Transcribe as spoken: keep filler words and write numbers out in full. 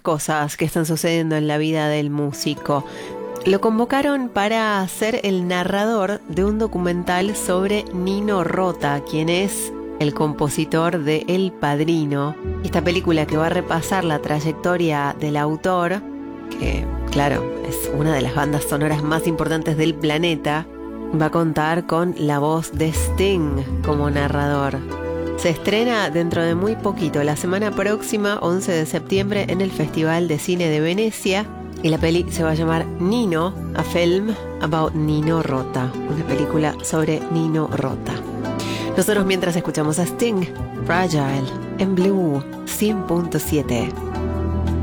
cosas que están sucediendo en la vida del músico. Lo convocaron para ser el narrador de un documental sobre Nino Rota, quien es el compositor de El Padrino. Esta película que va a repasar la trayectoria del autor, que, claro, es una de las bandas sonoras más importantes del planeta, va a contar con la voz de Sting como narrador. Se estrena dentro de muy poquito, la semana próxima, once de septiembre, en el Festival de Cine de Venecia. Y la peli se va a llamar Nino, a film about Nino Rota, una película sobre Nino Rota. Nosotros mientras escuchamos a Sting, Fragile, en Blue cien punto siete.